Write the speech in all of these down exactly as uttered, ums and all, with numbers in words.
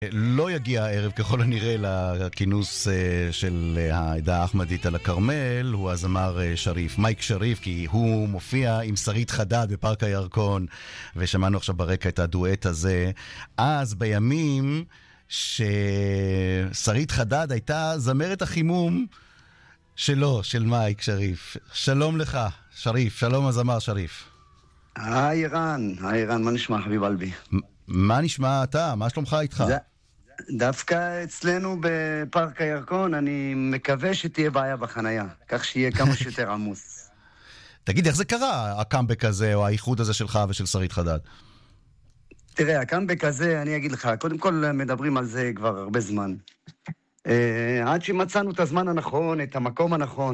לא יגיע הערב ככל הנראה לכינוס של העדה האחמדית על הכרמל, הוא הזמר שריף, מייק שריף, כי הוא מופיע עם שרית חדד בפארק הירקון, ושמענו עכשיו ברקע את הדואט הזה. אז בימים ששרית חדד הייתה זמרת החימום שלו, של מייק שריף. שלום לך, שריף, שלום הזמר שריף. היי רן, היי רן, מה נשמע חביב אלבי? מה נשמע אתה? מה שלומך איתך? זה... דווקא אצלנו בפארק הירקון, אני מקווה שתהיה בעיה בחנייה, כך שיהיה כמה שיותר עמוס. תגיד, איך זה קרה, הקאמבק הזה, או האיחוד הזה שלך ושל שרית חדד? תראה, הקאמבק הזה, אני אגיד לך, קודם כל מדברים על זה כבר הרבה זמן. עד שמצאנו את הזמן הנכון, את המקום הנכון,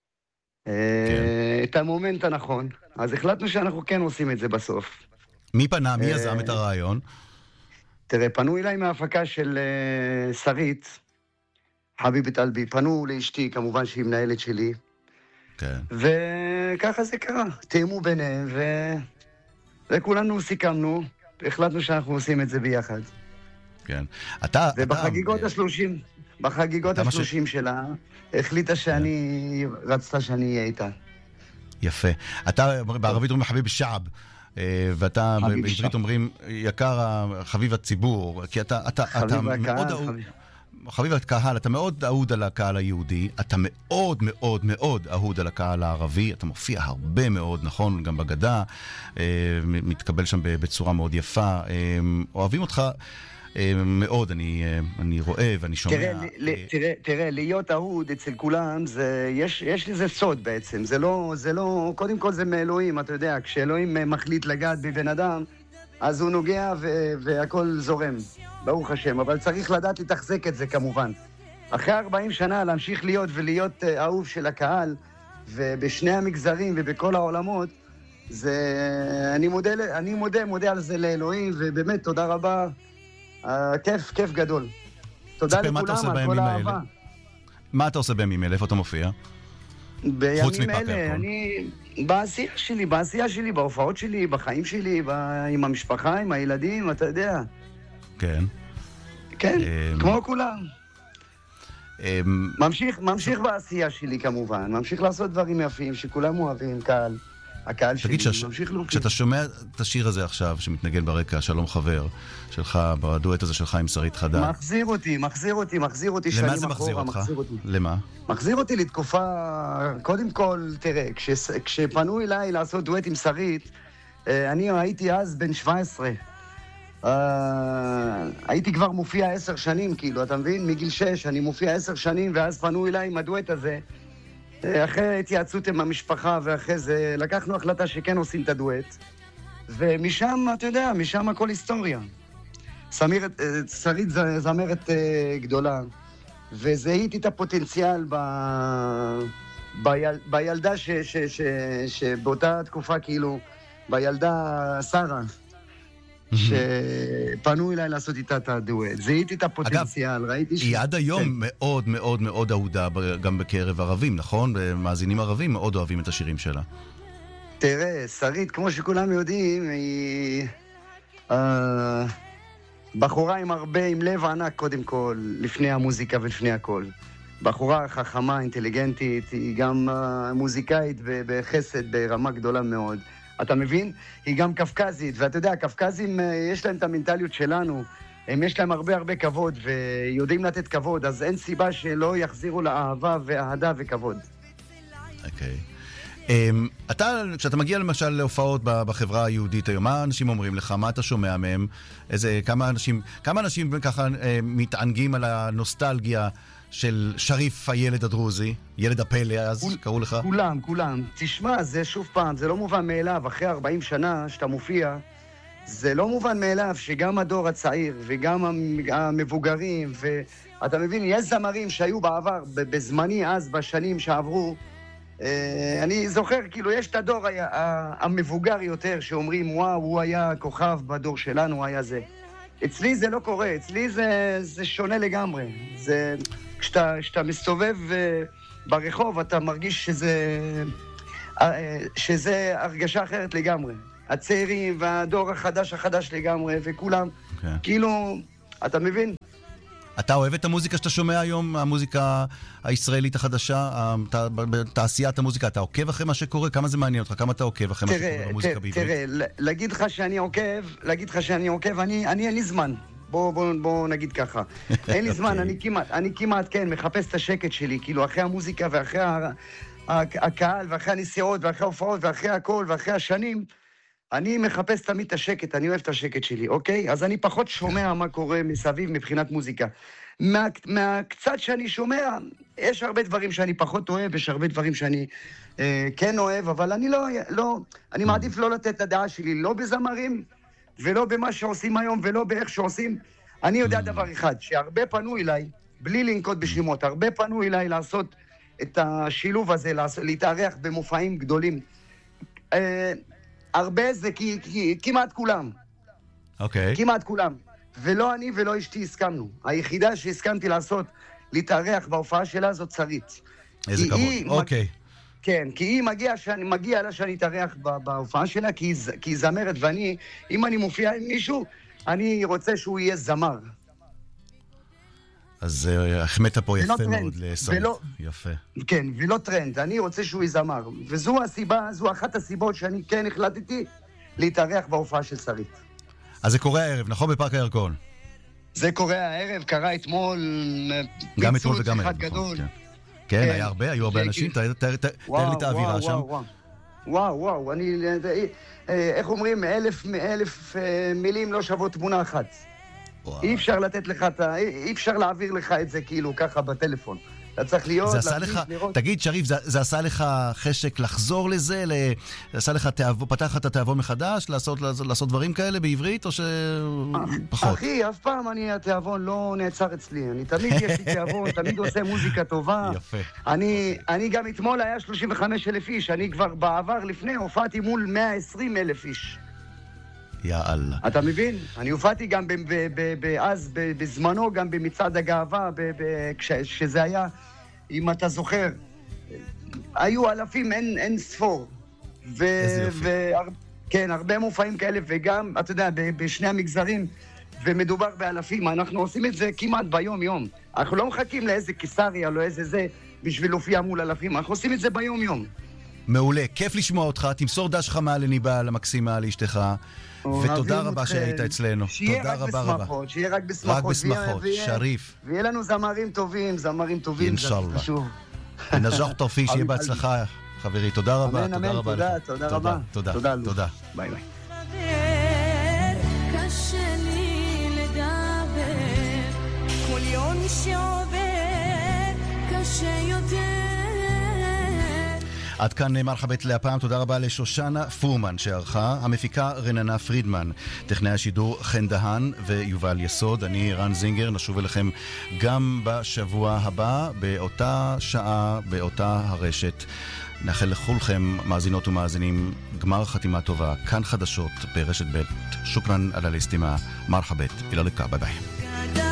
את המומנט הנכון, אז החלטנו שאנחנו כן עושים את זה בסוף. מי פנה? מי יזם את הרעיון? תראה, פנו אליי מההפקה של uh, שרית, חביבת אלבי, פנו לאשתי, כמובן שהיא מנהלת שלי. כן. וככה זה קרה, תאמו ביניהם, ו... וכולנו סיכמנו, החלטנו שאנחנו עושים את זה ביחד. כן. אתה... ובחגיגות אתה... השלושים, בחגיגות השלושים ש... שלה, החליטה שאני, כן. רצתה שאני אהיה איתה. יפה. אתה, בערבית אומרים חביב שעב. ואתה בעברית אומרים יקר חביב הציבור, כי אתה, אתה, אתה מאוד אהוד, חביב הקהל, אתה מאוד אהוד על הקהל היהודי, אתה מאוד מאוד מאוד אהוד על הקהל הערבי, אתה מופיע הרבה מאוד, נכון, גם בגדה, מתקבל שם בצורה מאוד יפה, אוהבים אותך מאוד, אני, אני רואה ואני שומע. תראה, ל, תראה, תראה, להיות אהוד אצל כולם, זה, יש, יש לזה סוד בעצם. זה לא, זה לא, קודם כל זה מאלוהים, אתה יודע, כשאלוהים מחליט לגעת בבן אדם, אז הוא נוגע ו, והכל זורם, ברוך השם. אבל צריך לדעת לתחזק את זה כמובן. אחרי ארבעים שנה להמשיך להיות ולהיות אהוב של הקהל, ובשני המגזרים ובכל העולמות, זה, אני מודה, אני מודה, מודה על זה לאלוהים, ובאמת תודה רבה. Uh, כיף, כיף גדול. תודה לכולם על כל האהבה. מה אתה עושה בימים אלה? איפה אתה מופיע? בימים אלה, אני... בעשייה שלי, בעשייה שלי, בהופעות שלי, בחיים שלי, ב... עם המשפחה, עם הילדים, אתה יודע. כן. כן, כמו כולם. ממשיך, ממשיך בעשייה שלי כמובן, ממשיך לעשות דברים יפים שכולם אוהבים, קהל. הקהל שלי ממשיך להופיע. כשאתה שומע את השיר הזה עכשיו, שמתנגן ברקע, שלום חבר, שלך, בדואט הזה שלך עם שרית חדד. מחזיר אותי, מחזיר אותי, מחזיר אותי שנים אחורה. למה זה מחזיר אותך? למה? מחזיר אותי לתקופה, קודם כל, תראה, כשפנו אליי לעשות דואט עם שרית, אני הייתי אז בן שבע עשרה. הייתי כבר מופיע עשר שנים, כאילו, אתה מבין? מגיל שש, אני מופיע עשר שנים, ואז פנו אליי עם הדואט הזה. אחרי התייעצות עם המשפחה, ואחרי זה לקחנו החלטה שכן עושים את הדואט. ומשם, אתה יודע, משם הכל היסטוריה. סמירת, שרית זמרת גדולה, וזהיתי את הפוטנציאל ב... ביל... בילדה ש... ש... ש... שבאותה תקופה, כאילו, בילדה שרה, שפנו אליי לעשות איתה את הדואט. זהיתי את הפוטנציאל, ראיתי ש... היא עד היום מאוד מאוד מאוד אהודה, גם בקרב ערבים, נכון? מאזינים ערבים מאוד אוהבים את השירים שלה. תראה, שרית, כמו שכולם יודעים, היא... בחורה עם הרבה, עם לב ענק קודם כל, לפני המוזיקה ולפני הכל. בחורה חכמה, אינטליגנטית, היא גם מוזיקאית בחסד ברמה גדולה מאוד. אתה מבין? היא גם קפקזית, ואתה יודע, הקפקזים יש להם את המנטליות שלנו, הם יש להם הרבה הרבה כבוד, ויודעים לתת כבוד, אז אין סיבה שלא יחזירו לאהבה ואהדה וכבוד. אוקיי. אתה, כשאתה מגיע למשל להופעות בחברה היהודית היום, מה אנשים אומרים לך? מה אתה שומע מהם? איזה, כמה אנשים, כמה אנשים ככה מתענגים על הנוסטלגיה של שריף הילד הדרוזי, ילד הפלא, אז כול, קראו לך? כולם, כולם. תשמע, זה שוב פעם, זה לא מובן מאליו, אחרי ארבעים שנה שאתה מופיע, זה לא מובן מאליו שגם הדור הצעיר וגם המבוגרים, ואתה מבין, יש זמרים שהיו בעבר, בזמני אז, בשנים שעברו, אני זוכר, כאילו, יש את הדור המבוגר יותר שאומרים, וואו, הוא היה כוכב בדור שלנו, הוא היה זה. אצלי זה לא קורה, אצלי זה, זה שונה לגמרי. זה... כשאתה, כשאתה מסתובב ברחוב, אתה מרגיש שזה, שזה הרגשה אחרת לגמרי. הצעירים והדור החדש החדש לגמרי, וכולם, okay. כאילו, אתה מבין? אתה אוהב את המוזיקה שאתה שומע היום, המוזיקה הישראלית החדשה, תעשיית המוזיקה, אתה עוקב אחרי מה שקורה? כמה זה מעניין אותך? כמה אתה עוקב אחרי מה שקורה במוזיקה בעברית? תראה, להגיד לך שאני עוקב, להגיד לך שאני עוקב, אני אין לי זמן. בוא, בוא, בוא נגיד ככה. אין לי זמן, אני כמעט, אני כמעט, כן, מחפש את השקט שלי, כאילו, אחרי המוזיקה ואחרי הקהל, ואחרי הנסיעות, ואחרי ההופעות, ואחרי הכל, ואחרי השנים, אני מחפש תמיד את השקט, אני אוהב את השקט שלי, אוקיי? אז אני פחות שומע מה קורה מסביב מבחינת מוזיקה. מה, מהקצת שאני שומע, יש הרבה דברים שאני פחות אוהב, יש הרבה דברים שאני אה, כן אוהב, אבל אני לא, לא, אני מעדיף לא לתת את הדעה שלי, לא בזמרים, ולא במה שעושים היום, ולא באיך שעושים. אני יודע דבר אחד, שהרבה פנו אליי, בלי לנקוט בשמות, הרבה פנו אליי לעשות את השילוב הזה, לעשות, להתארח במופעים גדולים. אה, הרבה זה כי, כי, כמעט כולם. אוקיי. Okay. כמעט כולם. ולא אני ולא אשתי הסכמנו. היחידה שהסכמתי לעשות, להתארח בהופעה שלה זאת שרית. איזה כבוד. אוקיי. Okay. כן, כי היא מגיעה שאני, מגיע לה שאני אתארח בהופעה שלה, כי היא, כי היא זמרת, ואני, אם אני מופיע עם מישהו, אני רוצה שהוא יהיה זמר. אז החמאת פה יפה מאוד לשרית. יפה. כן, ולא טרנד. אני רוצה שהוא יזמר. וזו הסיבה, זו אחת הסיבות שאני כן החלטתי להתארח בהופעה של שרית. אז זה קורה הערב, נכון? בפארק הירקון. זה קורה הערב, קרה אתמול. גם אתמול וגם הערב, נכון. כן, היה הרבה, היו הרבה אנשים. תאר לי את האווירה שם. וואו, וואו, אני... איך אומרים? אלף מילים לא שוות תמונה אחת. אי אפשר לתת לך את ה... אי אפשר להעביר לך את זה כאילו ככה בטלפון. אתה צריך להיות... זה עשה לך... תגיד, שריף, זה, זה עשה לך חשק לחזור לזה? זה עשה לך תאבון, פתח לך את התאבון מחדש? לעשות, לעשות דברים כאלה בעברית או שפחות? אחי, אף פעם אני, התאבון לא נעצר אצלי. אני תמיד יש לי תאבון, תמיד עושה מוזיקה טובה. יפה. אני, אני גם אתמול היה שלושים וחמישה אלף איש. אני כבר בעבר לפני הופעתי מול מאה ועשרים אלף איש. יאללה. אתה מבין? אני הופעתי גם אז, בזמנו, גם במצעד הגאווה, כשזה היה, אם אתה זוכר, היו אלפים, אין ספור. איזה יופי. כן, הרבה מופעים כאלה, וגם, אתה יודע, בשני המגזרים, ומדובר באלפים, אנחנו עושים את זה כמעט ביום-יום. אנחנו לא מחכים לאיזה קיסריה, לא איזה זה, בשביל להופיע מול אלפים, אנחנו עושים את זה ביום-יום. מעולה, כיף לשמוע אותך, תמסור דש חמה לניבל, המקסימה, לאשתך. ותודה רבה שהיית אצלנו. תודה רבה רבה. שיהיה רק בשמחות. רק בשמחות, שריף. ויהיה לנו זמרים טובים, זמרים טובים. אינשאללה. נג'ח תופיק, שיהיה בהצלחה, חברי. תודה רבה, תודה רבה לך. תודה רבה. תודה, תודה. ביי ביי. קשה לי לדבר, כל יום שעובר קשה יותר. עד כאן מרחבת להפעם, תודה רבה לשושנה פורמן שערכה, המפיקה רננה פרידמן, טכנאי השידור חן דהן ויובל יסוד, אני רן זינגר, נשוב אליכם גם בשבוע הבא, באותה שעה, באותה הרשת. נאחל לכולכם, מאזינות ומאזינים, גמר חתימה טובה, כאן חדשות ברשת ב', שוקרן על הליסטימה, מרחבת, אלה לקה, ביי ביי.